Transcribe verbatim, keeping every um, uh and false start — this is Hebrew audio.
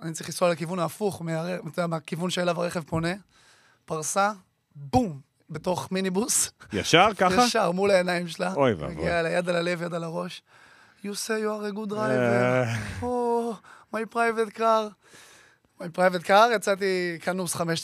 אני צריך לנסוע לכיוון ההפוך, מהכיוון שאליו הרכב פונה, פרסה, בום, בתוך מיניבוס. ישר ככה? ישר, מול העיניים שלה. אוי ואבוי. מגיע לה יד על הלב, יד על הראש. You say you are a good driver. Oh, my private car. my private car, יצאתי כנוס חמש